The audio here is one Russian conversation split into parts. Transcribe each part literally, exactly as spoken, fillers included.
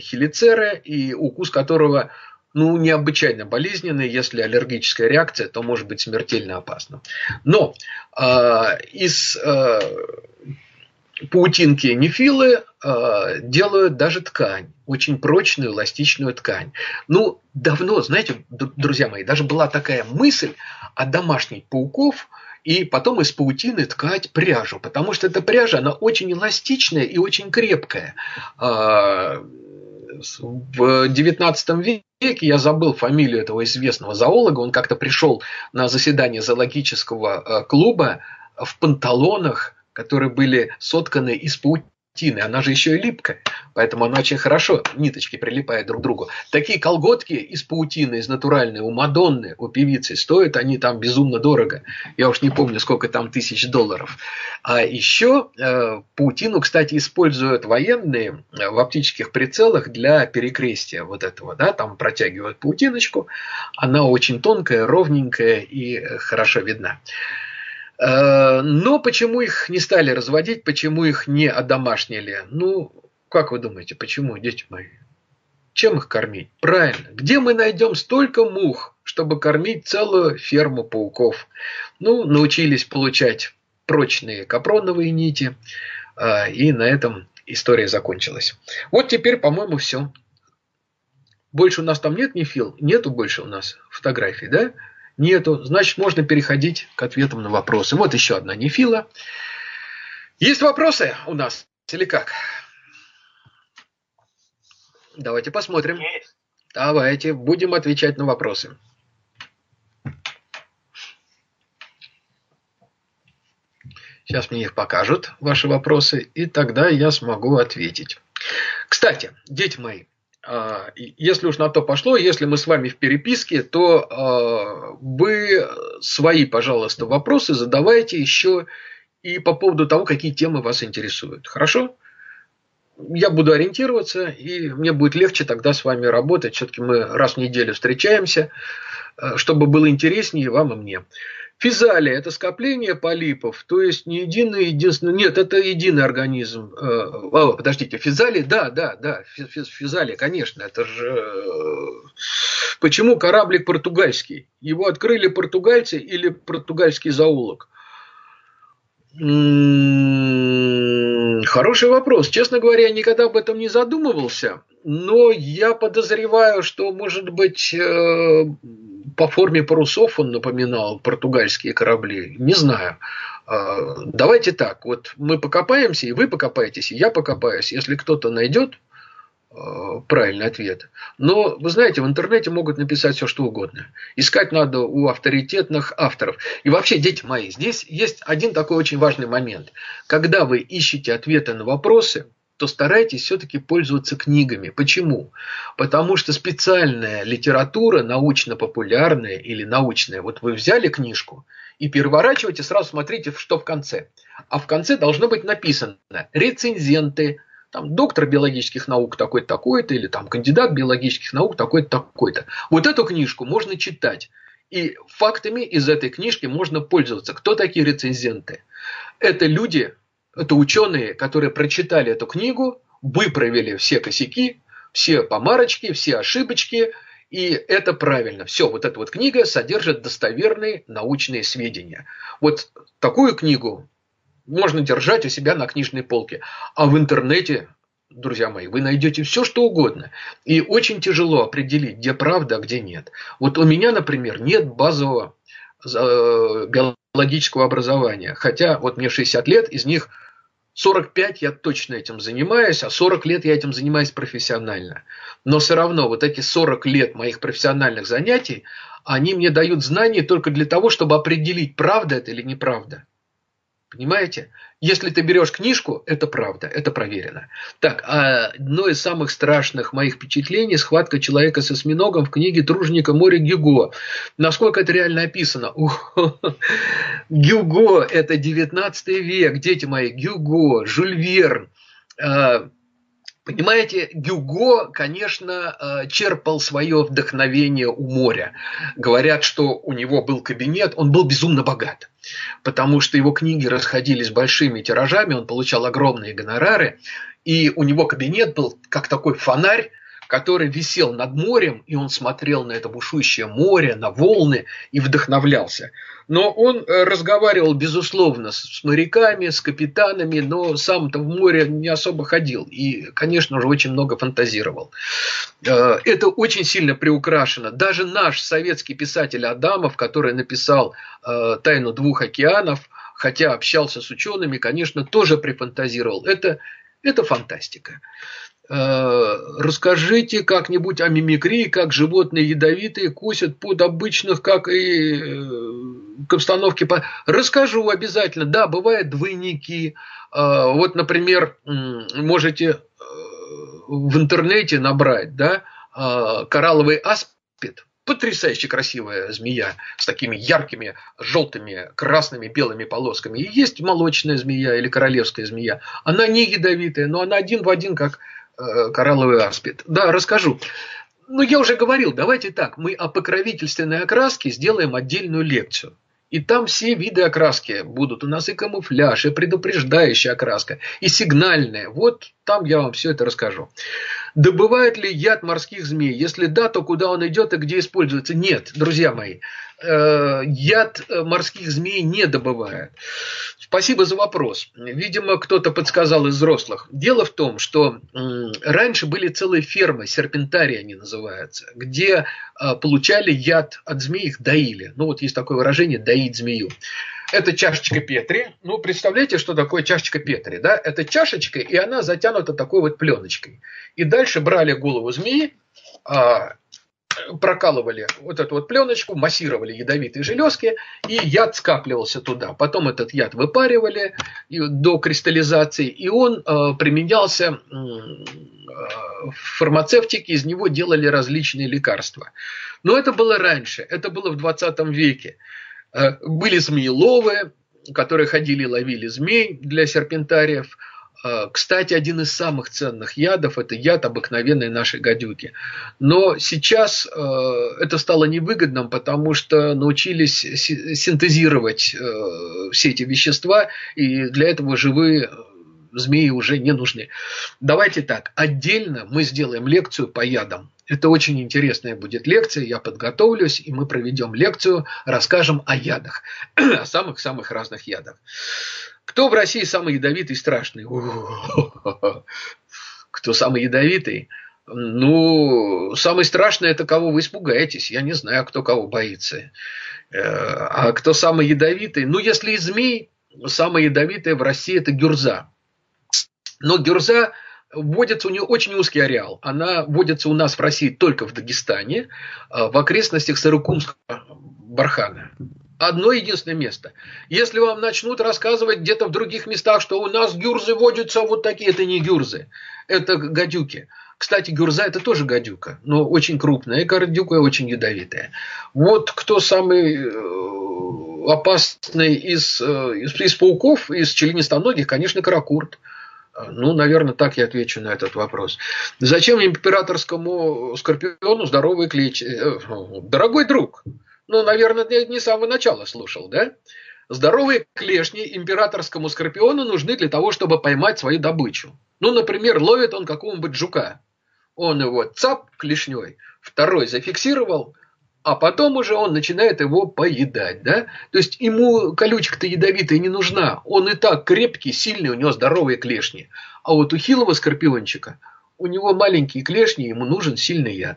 хелицера, и укус которого ну, необычайно болезненный. Если аллергическая реакция, то может быть смертельно опасно. Но э, из э, паутинки нефилы э, делают даже ткань, очень прочную эластичную ткань. Ну, давно, знаете, друзья мои, даже была такая мысль одомашнить пауков и потом из паутины ткать пряжу, потому что эта пряжа, она очень эластичная и очень крепкая. Э, в девятнадцатом веке, я забыл фамилию этого известного зоолога, он как-то пришел на заседание зоологического клуба в панталонах, которые были сотканы из паутины. Она же еще и липкая, поэтому она очень хорошо, ниточки прилипают друг к другу. Такие колготки из паутины, из натуральной, у Мадонны, у певицы, стоят они там безумно дорого. Я уж не помню, сколько там тысяч долларов. А еще э, паутину, кстати, используют военные в оптических прицелах для перекрестия вот этого. Да? Там протягивают паутиночку, она очень тонкая, ровненькая и хорошо видна. Но почему их не стали разводить, почему их не одомашнили? Ну, как вы думаете, почему, дети мои? Чем их кормить? Правильно. Где мы найдем столько мух, чтобы кормить целую ферму пауков? Ну, научились получать прочные капроновые нити, и на этом история закончилась. Вот теперь, по-моему, все. Больше у нас там нет нефил? Нету больше у нас фотографий, да? Нету. Значит, можно переходить к ответам на вопросы. Вот еще одна нефила. Есть вопросы у нас или как? Давайте посмотрим. Есть. Давайте, будем отвечать на вопросы. Сейчас мне их покажут, ваши вопросы, и тогда я смогу ответить. Кстати, дети мои, если уж на то пошло, если мы с вами в переписке, то вы свои, пожалуйста, вопросы задавайте еще и по поводу того, какие темы вас интересуют. Хорошо? Я буду ориентироваться, и мне будет легче тогда с вами работать. Все-таки мы раз в неделю встречаемся, чтобы было интереснее вам и мне. Физалия – это скопление полипов, то есть не единый, единственный, нет, это единый организм. О, подождите, физалия, да, да, да, физалия, конечно, это же… Почему кораблик португальский? Его открыли португальцы или португальский зоолог? Хороший вопрос. Честно говоря, я никогда об этом не задумывался, но я подозреваю, что, может быть, по форме парусов он напоминал португальские корабли. Не знаю. Давайте так. Вот мы покопаемся, и вы покопаетесь, и я покопаюсь. Если кто-то найдет правильный ответ. Но, вы знаете, в интернете могут написать все, что угодно. Искать надо у авторитетных авторов. И вообще, дети мои, здесь есть один такой очень важный момент. Когда вы ищете ответы на вопросы, то старайтесь все-таки пользоваться книгами. Почему? Потому что специальная литература, научно-популярная или научная, вот вы взяли книжку и переворачиваете, сразу смотрите, что в конце. А в конце должно быть написано рецензенты, там, доктор биологических наук такой-то, такой-то, или там кандидат биологических наук такой-то, такой-то. Вот эту книжку можно читать. И фактами из этой книжки можно пользоваться. Кто такие рецензенты? Это люди, это ученые, которые прочитали эту книгу, выправили все косяки, все помарочки, все ошибочки, и это правильно. Все, вот эта вот книга содержит достоверные научные сведения. Вот такую книгу можно держать у себя на книжной полке. А в интернете, друзья мои, вы найдете все, что угодно. И очень тяжело определить, где правда, а где нет. Вот у меня, например, нет базового биологического образования. Хотя вот мне шестьдесят лет, из них сорок пять я точно этим занимаюсь, а сорок лет я этим занимаюсь профессионально. Но все равно вот эти сорок лет моих профессиональных занятий, они мне дают знания только для того, чтобы определить, правда это или неправда. Понимаете? Если ты берешь книжку, это правда, это проверено. Так, одно из самых страшных моих впечатлений – схватка человека с осьминогом в книге Труженика «Море Гюго». Насколько это реально описано? Гюго – это девятнадцатый век, дети мои, Гюго, Жюль Верн. Понимаете, Гюго, конечно, черпал свое вдохновение у моря. Говорят, что у него был кабинет, он был безумно богат, потому что его книги расходились большими тиражами, он получал огромные гонорары, и у него кабинет был как такой фонарь, который висел над морем, и он смотрел на это бушующее море, на волны и вдохновлялся. Но он разговаривал, безусловно, с моряками, с капитанами, но сам-то в море не особо ходил и, конечно же, очень много фантазировал. Это очень сильно приукрашено. Даже наш советский писатель Адамов, который написал «Тайну двух океанов», хотя общался с учеными, конечно, тоже прифантазировал. Это, это фантастика. Расскажите как-нибудь о мимикрии, как животные ядовитые кусят под обычных, как и к обстановке. Расскажу обязательно. Да, бывают двойники. Вот, например, можете в интернете набрать, да, коралловый аспид. Потрясающе красивая змея с такими яркими желтыми, красными, белыми полосками. И есть молочная змея или королевская змея. Она не ядовитая, но она один в один, как коралловый аспид. Да, расскажу. Ну, я уже говорил, давайте так, мы о покровительственной окраске сделаем отдельную лекцию. И там все виды окраски будут. У нас и камуфляж, и предупреждающая окраска, и сигнальная. Вот там я вам все это расскажу. Добывает ли яд морских змей? Если да, то куда он идет и где используется? Нет, друзья мои. Яд морских змей не добывают. Спасибо за вопрос. Видимо, кто-то подсказал из взрослых. Дело в том, что раньше были целые фермы, серпентарии они называются, где получали яд от змей, их доили. Ну вот есть такое выражение «доить змею». Это чашечка Петри. Ну, представляете, что такое чашечка Петри? Да? Это чашечка, и она затянута такой вот пленочкой. И дальше брали голову змеи, прокалывали вот эту вот пленочку, массировали ядовитые железки, и яд скапливался туда. Потом этот яд выпаривали до кристаллизации, и он применялся в фармацевтике, из него делали различные лекарства. Но это было раньше, это было в двадцатом веке. Были змееловы, которые ходили и ловили змей для серпентариев. Кстати, один из самых ценных ядов – это яд обыкновенной нашей гадюки. Но сейчас это стало невыгодным, потому что научились синтезировать все эти вещества, и для этого живые змеи уже не нужны. Давайте так, отдельно мы сделаем лекцию по ядам. Это очень интересная будет лекция, я подготовлюсь, и мы проведем лекцию, расскажем о ядах, о самых-самых разных ядах. Кто в России самый ядовитый и страшный? Кто самый ядовитый? Ну, самый страшный – это кого вы испугаетесь. Я не знаю, кто кого боится. А кто самый ядовитый? Ну, если из змей, самая ядовитая в России – это гюрза. Но гюрза водится, у нее очень узкий ареал. Она водится у нас в России только в Дагестане, в окрестностях Сарыкумского бархана. Одно единственное место. Если вам начнут рассказывать где-то в других местах, что у нас гюрзы водятся вот такие, это не гюрзы, это гадюки. Кстати, гюрза – это тоже гадюка, но очень крупная, и гадюка очень ядовитая. Вот кто самый опасный из, из, из пауков, из членистоногих, конечно, каракурт. Ну, наверное, так я отвечу на этот вопрос. Зачем императорскому скорпиону здоровые клещи? Дорогой друг, ну, наверное, не с самого начала слушал, да? Здоровые клешни императорскому скорпиону нужны для того, чтобы поймать свою добычу. Ну, например, ловит он какого-нибудь жука. Он его цап клешней, второй зафиксировал, а потом уже он начинает его поедать, да? То есть ему колючка-то ядовитая не нужна. Он и так крепкий, сильный, у него здоровые клешни. А вот у хилого скорпиончика у него маленькие клешни, ему нужен сильный яд.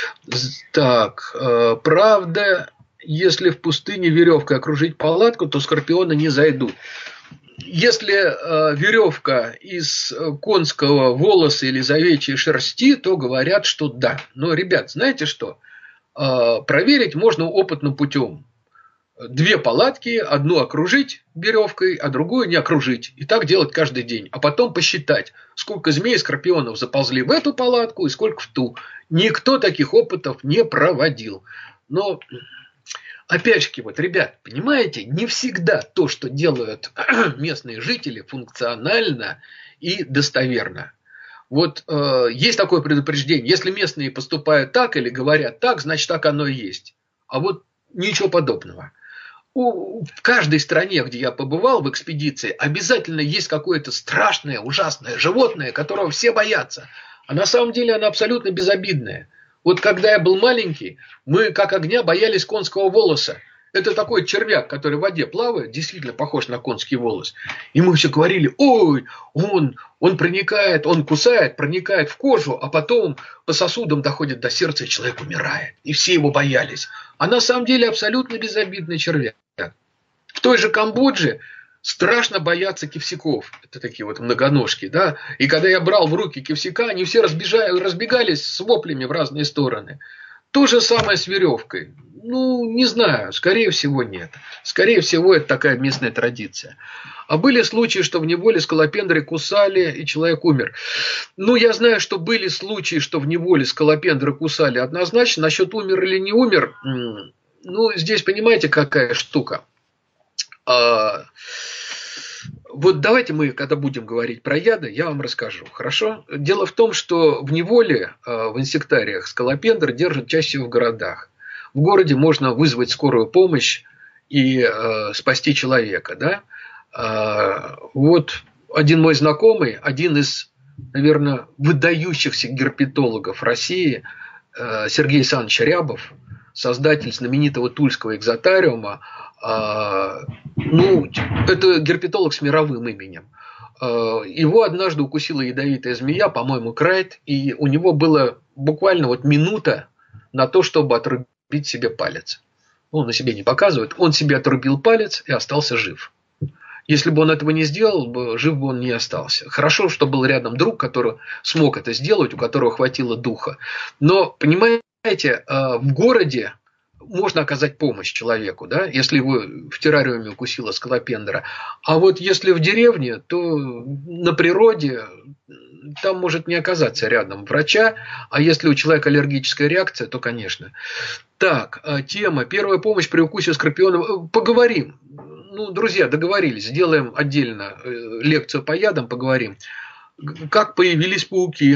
Так, правда, если в пустыне веревкой окружить палатку, то скорпионы не зайдут. Если э, веревка из конского волоса или из овечьей шерсти, то говорят, что да. Но, ребят, знаете что? Э, проверить можно опытным путем. Две палатки, одну окружить веревкой, а другую не окружить. И так делать каждый день. А потом посчитать, сколько змей и скорпионов заползли в эту палатку и сколько в ту. Никто таких опытов не проводил. Но... Опять же, вот, ребят, понимаете, не всегда то, что делают местные жители, функционально и достоверно. Вот э, есть такое предупреждение. Если местные поступают так или говорят так, значит так оно и есть. А вот ничего подобного. У, в каждой стране, где я побывал в экспедиции, обязательно есть какое-то страшное, ужасное животное, которого все боятся. А на самом деле оно абсолютно безобидное. Вот когда я был маленький, мы как огня боялись конского волоса. Это такой червяк, который в воде плавает, действительно похож на конский волос. И мы все говорили: ой, он, он проникает, он кусает, проникает в кожу, а потом по сосудам доходит до сердца, и человек умирает. И все его боялись. А на самом деле абсолютно безобидный червяк. В той же Камбодже страшно бояться кивсяков. Это такие вот многоножки, да. И когда я брал в руки кивсяка, они все разбегались с воплями в разные стороны. То же самое с веревкой. Ну, не знаю, скорее всего нет. Скорее всего, это такая местная традиция. А были случаи, что в неволе скалопендры кусали, и человек умер. Ну, я знаю, что были случаи, что в неволе скалопендры кусали однозначно. Насчет умер или не умер, ну, здесь понимаете, какая штука. А, вот давайте мы, когда будем говорить про яды, я вам расскажу, хорошо? Дело в том, что в неволе, в инсектариях, скалопендр держат чаще всего в городах. В городе можно вызвать скорую помощь и э, спасти человека, да? А, вот один мой знакомый, один из, наверное, выдающихся герпетологов России, э, Сергей Александрович Рябов, создатель знаменитого тульского экзотариума, э, ну, это герпетолог с мировым именем. Э, его однажды укусила ядовитая змея, по-моему, крайт, и у него было буквально вот минута на то, чтобы отрубить себе палец. Он на себе не показывает. Он себе отрубил палец и остался жив. Если бы он этого не сделал, жив бы он не остался. Хорошо, что был рядом друг, который смог это сделать, у которого хватило духа. Но, понимаете, в городе можно оказать помощь человеку, да, если его в террариуме укусила скалопендра. А вот если в деревне, то на природе там может не оказаться рядом врача, а если у человека аллергическая реакция, то, конечно. Так, тема «Первая помощь при укусе скорпиона». Поговорим. Ну, друзья, договорились. Сделаем отдельно лекцию по ядам, поговорим. Как появились пауки?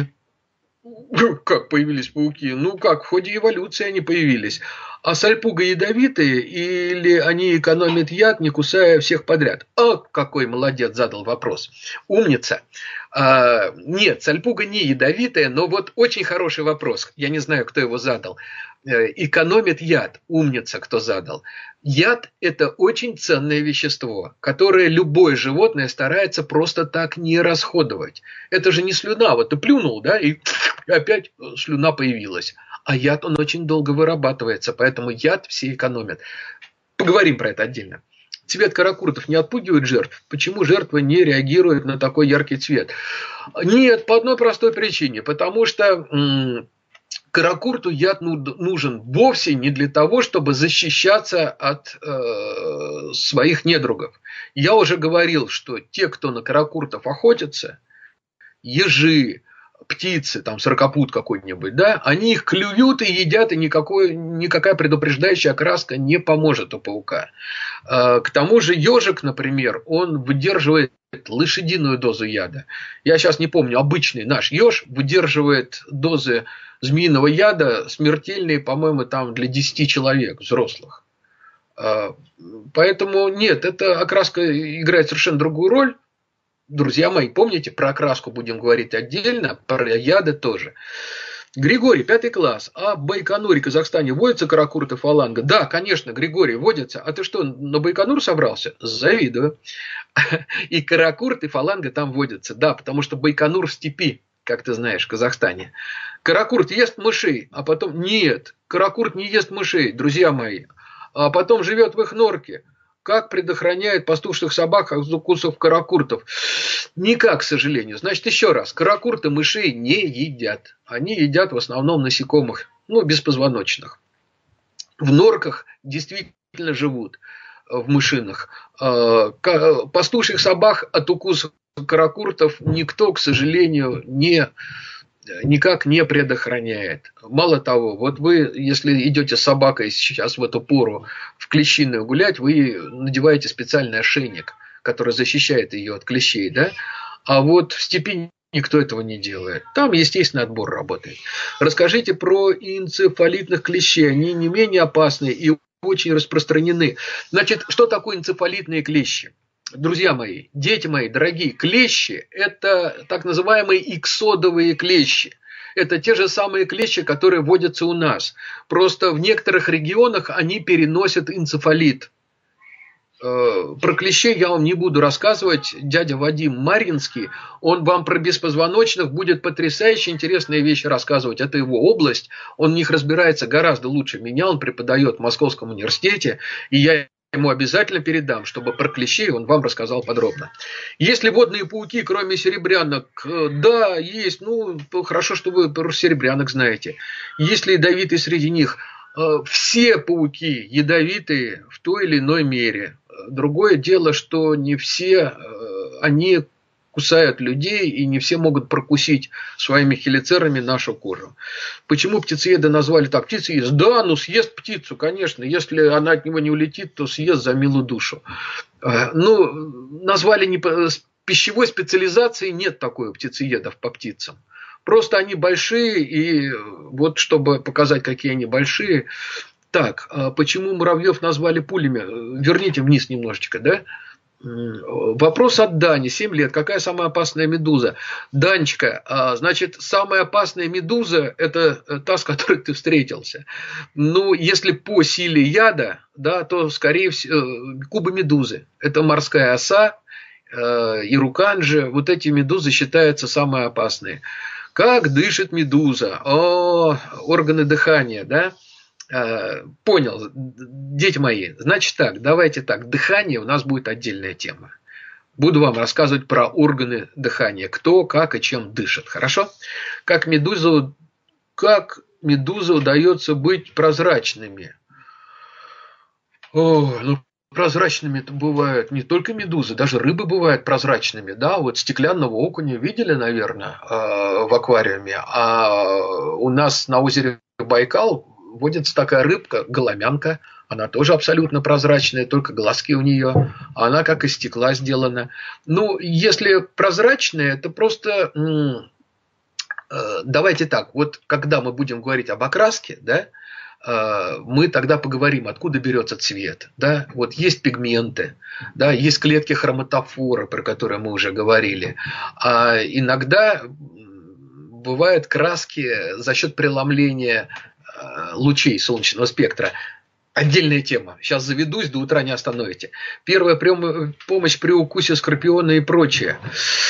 Как появились пауки? Ну, как, в ходе эволюции они появились. А сальпуга ядовитые или они экономят яд, не кусая всех подряд? О, какой молодец, задал вопрос. Умница. А, нет, сальпуга не ядовитая, но вот очень хороший вопрос. Я не знаю, кто его задал. Экономит яд. Умница, кто задал. Яд – это очень ценное вещество, которое любое животное старается просто так не расходовать. Это же не слюна. Вот ты плюнул, да, и опять слюна появилась. А яд, он очень долго вырабатывается, поэтому яд все экономят. Поговорим про это отдельно. Цвет каракуртов не отпугивает жертв? Почему жертва не реагирует на такой яркий цвет? Нет, по одной простой причине. Потому что м- каракурту яд нужен вовсе не для того, чтобы защищаться от э- своих недругов. Я уже говорил, что те, кто на каракуртов охотятся, ежи, птицы, там сорокопут какой-нибудь, да, они их клюют и едят, и никакой, никакая предупреждающая окраска не поможет у паука. К тому же ежик, например, он выдерживает лошадиную дозу яда. Я сейчас не помню, обычный наш еж выдерживает дозы змеиного яда смертельные, по-моему, там для десяти человек взрослых. Поэтому нет, эта окраска играет совершенно другую роль. Друзья мои, помните, про окраску будем говорить отдельно, про яды тоже. Григорий, пятый класс. А в Байконуре, Казахстане водятся каракурт и фаланга? Да, конечно, Григорий, водятся. А ты что, на Байконур собрался? Завидую. И каракурт, и фаланга там водятся. Да, потому что Байконур в степи, как ты знаешь, в Казахстане. Каракурт ест мышей, а потом... Нет, каракурт не ест мышей, друзья мои. А потом живет в их норке. Как предохраняет пастушных собак от укусов каракуртов? Никак, к сожалению. Значит, еще раз. Каракурты мышей не едят. Они едят в основном насекомых, ну, беспозвоночных. В норках действительно живут, в мышинах. Пастушьих собак от укусов каракуртов никто, к сожалению, не... никак не предохраняет. Мало того, вот вы, если идете с собакой сейчас в эту пору в клещиную гулять, вы надеваете специальный ошейник, который защищает ее от клещей, да? А вот в степи никто этого не делает. Там естественный отбор работает. Расскажите про энцефалитных клещей. Они не менее опасны и очень распространены. Значит, что такое энцефалитные клещи? Друзья мои, дети мои, дорогие, клещи – это так называемые иксодовые клещи. Это те же самые клещи, которые водятся у нас. Просто в некоторых регионах они переносят энцефалит. Про клещей я вам не буду рассказывать. Дядя Вадим Маринский, он вам про беспозвоночных будет потрясающе интересные вещи рассказывать. Это его область. Он в них разбирается гораздо лучше меня. Он преподает в Московском университете. И я ему обязательно передам, чтобы про клещей он вам рассказал подробно. Есть ли водные пауки, кроме серебрянок? Да, есть. Ну, хорошо, что вы про серебрянок знаете. Есть ли ядовитые среди них? Все пауки ядовитые в той или иной мере. Другое дело, что не все они кусают людей, и не все могут прокусить своими хелицерами нашу кожу. Почему птицееда назвали так? Птица ест. Да, ну съест птицу, конечно. Если она от него не улетит, то съест за милую душу. Ну, назвали не по пищевой специализации, нет такой у птицеедов по птицам. Просто они большие, и вот чтобы показать, какие они большие. Так, почему муравьев назвали пулями? Верните вниз немножечко, да? Вопрос от Дани, семь лет. Какая самая опасная медуза? Данечка, значит, самая опасная медуза – это та, с которой ты встретился. Ну, если по силе яда, да, то, скорее всего, кубомедузы. Это морская оса, ируканджи. Вот эти медузы считаются самые опасные. Как дышит медуза? О, органы дыхания, да? Понял, дети мои. Значит так, давайте так. Дыхание у нас будет отдельная тема. Буду вам рассказывать про органы дыхания. Кто, как и чем дышит. Хорошо? Как медуза, как медузе удается быть прозрачными? О, ну прозрачными это бывают не только медузы, даже рыбы бывают прозрачными. Да, вот стеклянного окуня видели, наверное, в аквариуме. А у нас на озере Байкал водится такая рыбка, голомянка. Она тоже абсолютно прозрачная, только глазки у нее. Она как из стекла сделана. Ну, если прозрачная, это просто... Давайте так, вот когда мы будем говорить об окраске, да, мы тогда поговорим, откуда берется цвет. Да? Вот есть пигменты, да, есть клетки хроматофора, про которые мы уже говорили. А иногда бывают краски за счет преломления лучей солнечного спектра. Отдельная тема. Сейчас заведусь, до утра не остановите. Первая помощь при укусе скорпиона и прочее.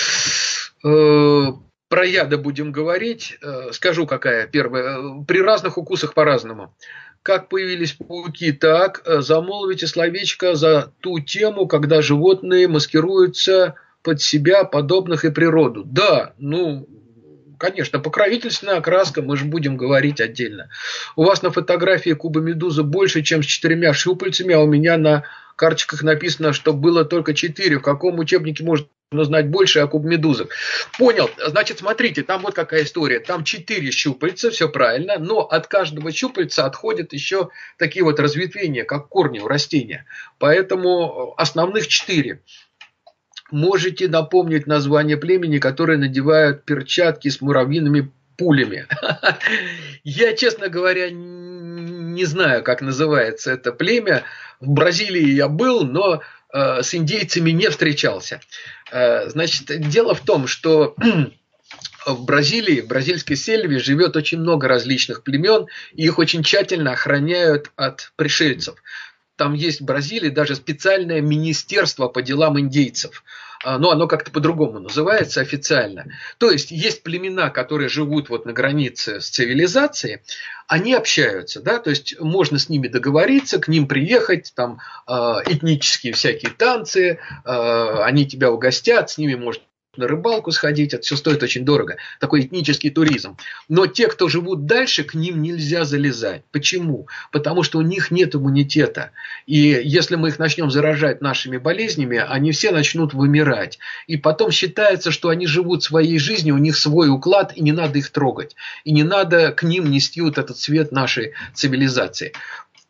Про яды будем говорить. Скажу, какая первая. При разных укусах по-разному. Как появились пауки, так замолвите словечко за ту тему, когда животные маскируются под себя, подобных и природу. Да, ну... Конечно, покровительственная окраска, мы же будем говорить отдельно. У вас на фотографии кубомедузы больше, чем с четырьмя щупальцами, а у меня на карточках написано, что было только четыре. В каком учебнике можно знать больше о кубомедузах? Понял. Значит, смотрите, там вот какая история. Там четыре щупальца, все правильно, но от каждого щупальца отходят еще такие вот разветвления, как корни у растения. Поэтому основных четыре. Можете напомнить название племени, которые надевают перчатки с муравьиными пулями? Я, честно говоря, не знаю, как называется это племя. В Бразилии я был, но с индейцами не встречался. Значит, дело в том, что в Бразилии, в бразильской сельве живет очень много различных племен, и их очень тщательно охраняют от пришельцев. Там есть в Бразилии даже специальное министерство по делам индейцев. Но оно как-то по-другому называется официально. То есть, есть племена, которые живут вот на границе с цивилизацией, они общаются, да, то есть, можно с ними договориться, к ним приехать, там, этнические всякие танцы, они тебя угостят, с ними можно на рыбалку сходить, это все стоит очень дорого, такой этнический туризм. Но те, кто живут дальше, к ним нельзя залезать. Почему? Потому что у них нет иммунитета. И если мы их начнем заражать нашими болезнями, они все начнут вымирать. И потом считается, что они живут своей жизнью, у них свой уклад, и не надо их трогать. И не надо к ним нести вот этот цвет нашей цивилизации.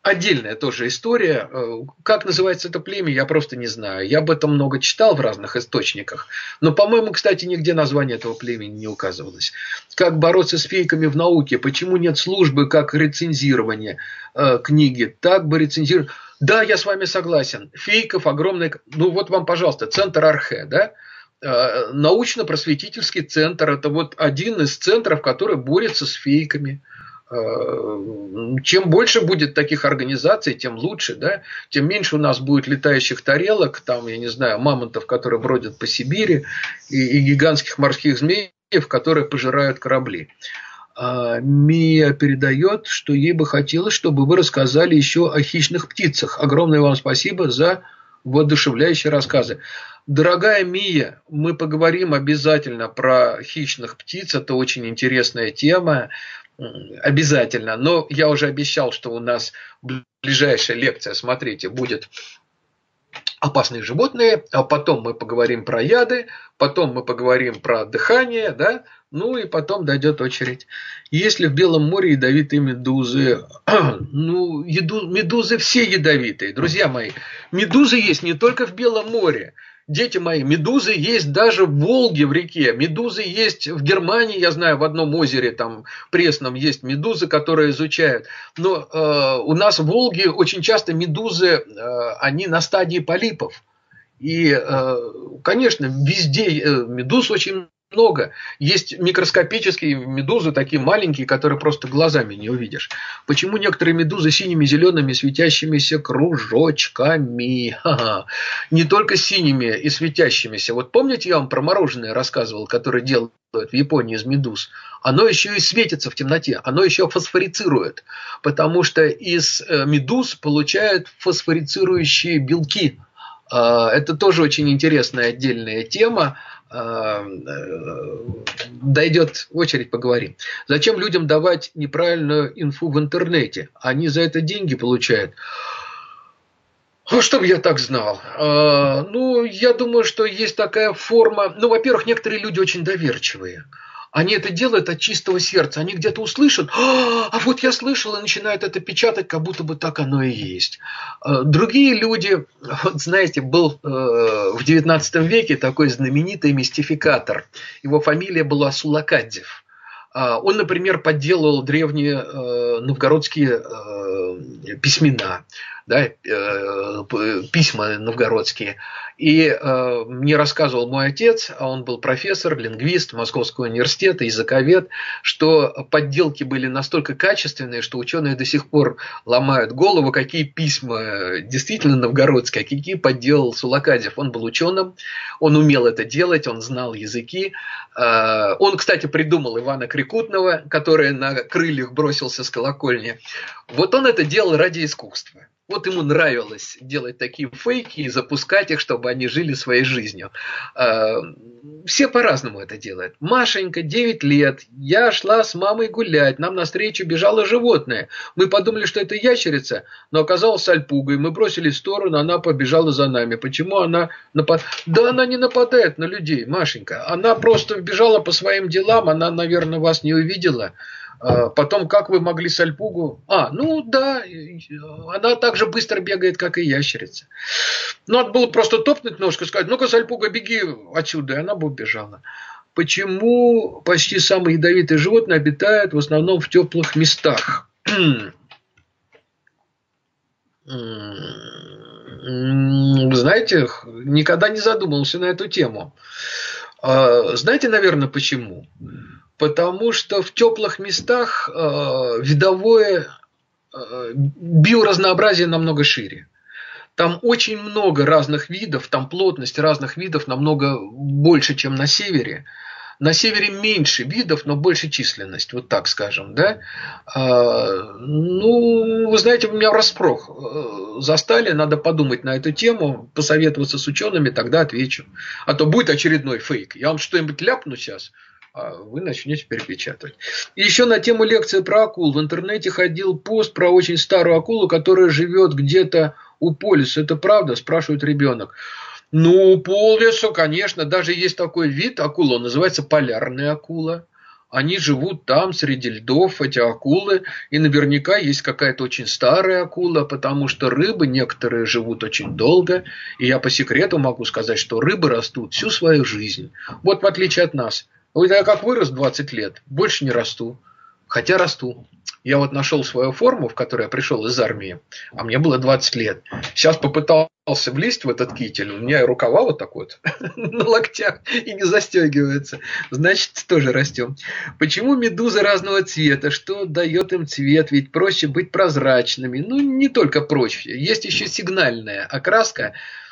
отдельная тоже история. Как называется это племя, я просто не знаю. Я об этом много читал в разных источниках. Но, по-моему, кстати, нигде название этого племени не указывалось. Как бороться с фейками в науке? Почему нет службы, как рецензирование э, книги? Так бы рецензировать. Да, я с вами согласен. Фейков огромное... Ну, вот вам, пожалуйста, центр Архе, да? Э, научно-просветительский центр. Это вот один из центров, который борется с фейками. Чем больше будет таких организаций, тем лучше, да? Тем меньше у нас будет летающих тарелок, там, я не знаю, мамонтов, которые бродят по Сибири, и, и гигантских морских змеев, которые пожирают корабли. А Мия передает, что ей бы хотелось, чтобы вы рассказали еще о хищных птицах. Огромное вам спасибо за воодушевляющие рассказы. Дорогая Мия, мы поговорим обязательно про хищных птиц, это очень интересная тема. Обязательно. Но я уже обещал, что у нас ближайшая лекция, смотрите, будет опасные животные, а потом мы поговорим про яды, потом мы поговорим про дыхание, да, ну и потом дойдет очередь. Есть ли в Белом море ядовитые медузы? Ну, еду, медузы все ядовитые, друзья мои. Медузы есть не только в Белом море. Дети мои, медузы есть даже в Волге, в реке. Медузы есть в Германии, я знаю, в одном озере там пресном есть медузы, которые изучают. Но э, у нас в Волге очень часто медузы, э, они на стадии полипов. И, э, конечно, везде э, медуз очень много. Есть микроскопические медузы, такие маленькие, которые просто глазами не увидишь. Почему некоторые медузы синими, зелеными, светящимися кружочками? Ха-ха. Не только синими и светящимися. Вот помните, я вам про мороженое рассказывал, которое делают в Японии из медуз? Оно еще и светится в темноте, оно еще фосфорицирует. Потому что из медуз получают фосфорицирующие белки. Это тоже очень интересная отдельная тема. Дойдет очередь, поговорим. Зачем людям давать неправильную инфу в интернете? Они за это деньги получают. Ну, чтобы я так знал. Ну, я думаю, что есть такая форма. Ну, во-первых, некоторые люди очень доверчивые. Они это делают от чистого сердца. Они где-то услышат, а вот я слышал, и начинают это печатать, как будто бы так оно и есть. Другие люди, вот знаете, был в девятнадцатом веке такой знаменитый мистификатор. Его фамилия была Сулакадзев. Он, например, подделывал древние новгородские письмена, да, письма новгородские. И э, мне рассказывал мой отец, а он был профессор, лингвист Московского университета, языковед, что подделки были настолько качественные, что ученые до сих пор ломают голову, какие письма действительно новгородские, а какие подделал Сулакадзев. Он был ученым, он умел это делать, он знал языки. Э, он, кстати, придумал Ивана Крикутного, который на крыльях бросился с колокольни. Вот он это делал ради искусства. Вот ему нравилось делать такие фейки и запускать их, чтобы они жили своей жизнью. Все по-разному это делают. Машенька, девять лет, я шла с мамой гулять, нам навстречу бежало животное. Мы подумали, что это ящерица, но оказалось альпугой. Мы бросились в сторону, она побежала за нами. Почему она нападает? Да она не нападает на людей, Машенька. Она просто бежала по своим делам, она, наверное, вас не увидела. Потом, как вы могли с альпугу? А, ну да, она так же быстро бегает, как и ящерица. Надо было просто топнуть ножку и сказать, ну-ка, сальпуга, беги отсюда, и она бы убежала. Почему почти самые ядовитые животные обитают в основном в теплых местах? Знаете, никогда не задумывался на эту тему. Знаете, наверное, почему? Потому что в теплых местах э, видовое э, биоразнообразие намного шире. Там очень много разных видов, там плотность разных видов намного больше, чем на севере. На севере меньше видов, но больше численность, вот так скажем, да. Э, ну, вы знаете, меня врасплох застали, надо подумать на эту тему, посоветоваться с учеными, тогда отвечу. А то будет очередной фейк. Я вам что-нибудь ляпну сейчас, вы начнете перепечатывать. И еще на тему лекции про акул. В интернете ходил пост про очень старую акулу, которая живет где-то у полюса. Это правда? Спрашивает ребенок. Ну, у полюса, конечно, даже есть такой вид акулы, он называется полярная акула. Они живут там, среди льдов, эти акулы, и наверняка есть какая-то очень старая акула, потому что рыбы некоторые живут очень долго, и я по секрету могу сказать, что рыбы растут всю свою жизнь. Вот в отличие от нас. Вот я как вырос двадцать лет, больше не расту, хотя расту. Я вот нашел свою форму, в которой я пришел из армии, а мне было двадцать лет. Сейчас попытался влезть в этот китель, у меня рукава вот так вот на локтях и не застегиваются. Значит, тоже растем. Почему медузы разного цвета? Что дает им цвет? Ведь проще быть прозрачными. Ну, не только проще. Есть еще сигнальная окраска.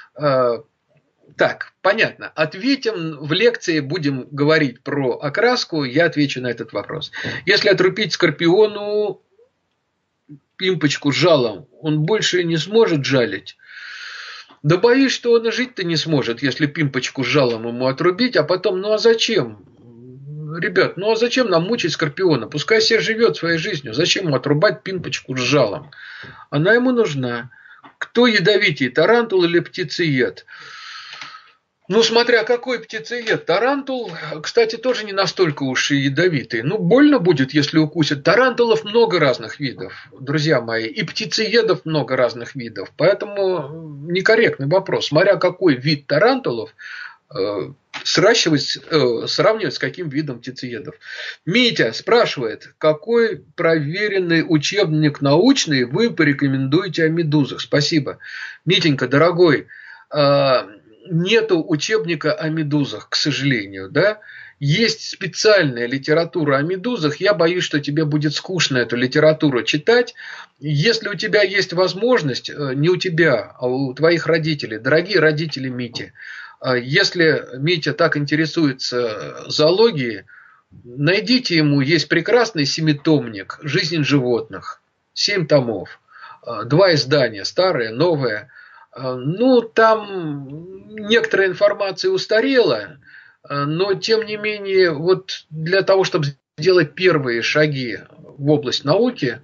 Так, понятно. Ответим в лекции, будем говорить про окраску, я отвечу на этот вопрос. Если отрубить скорпиону пимпочку жалом, он больше не сможет жалить? Да боюсь, что он и жить-то не сможет, если пимпочку жалом ему отрубить, а потом, ну а зачем? Ребят, ну а зачем нам мучить скорпиона? Пускай себе живет своей жизнью. Зачем ему отрубать пимпочку с жалом? Она ему нужна. Кто ядовитее, тарантул или птицеед? Ну, смотря какой птицеед. Тарантул, кстати, тоже не настолько уж и ядовитый. Ну, больно будет, если укусит. Тарантулов много разных видов, друзья мои. И птицеедов много разных видов. Поэтому некорректный вопрос. Смотря какой вид тарантулов, э, сращивать, э, сравнивать с каким видом птицеедов. Митя спрашивает, какой проверенный учебник научный вы порекомендуете о медузах? Спасибо. Митенька, дорогой, э, нету учебника о медузах, к сожалению, да? Есть специальная литература о медузах. Я боюсь, что тебе будет скучно эту литературу читать. Если у тебя есть возможность, не у тебя, а у твоих родителей, дорогие родители Мити, если Митя так интересуется зоологией, найдите ему, есть прекрасный семитомник «Жизнь животных», семь томов, два издания, старое, новое. Ну, там некоторая информация устарела, но, тем не менее, вот для того, чтобы сделать первые шаги в область науки,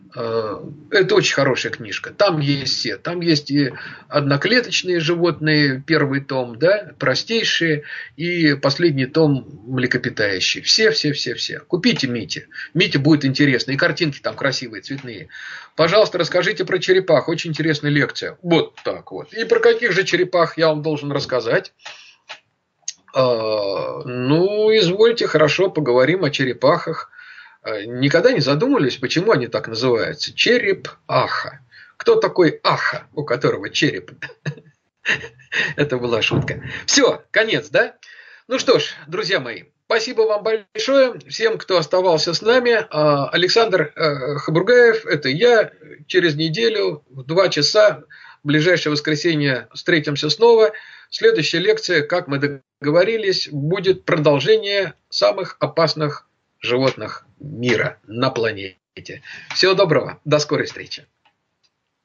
это очень хорошая книжка. Там есть все. Там есть и одноклеточные животные, первый том, да, простейшие, и последний том млекопитающие. Все, все, все, все. Купите Мите. Мите будет интересно. И картинки там красивые, цветные. Пожалуйста, расскажите про черепах. Очень интересная лекция. Вот так вот. И про каких же черепах я вам должен рассказать? Ну, извольте, хорошо, поговорим о черепахах. Никогда не задумывались, почему они так называются? Череп-аха. Кто такой аха, у которого череп? Это была шутка. Все, конец, да? Ну что ж, друзья мои, спасибо вам большое. Всем, кто оставался с нами. Александр Хабургаев, это я. Через неделю в два часа, в ближайшее воскресенье, встретимся снова. Следующая лекция, как мы договорились, будет продолжение самых опасных животных мира на планете. Всего доброго. До скорой встречи.